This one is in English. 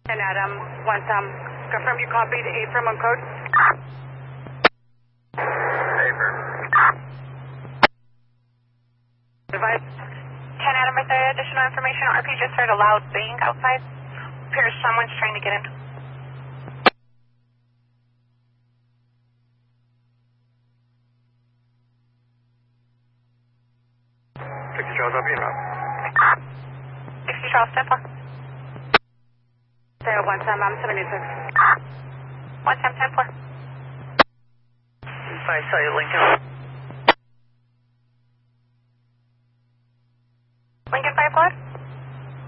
And Adam, once confirm you copied A firm on code. Paper. Device. 10 Adam, is there additional information? RP just heard a loud bang outside. Appears someone's trying to get in. Charles, I'll be in route. 60 Charles, 10-4. There, one time, I'm 76. 1 time, 10-4. I saw you, Lincoln. Lincoln 5 Flood?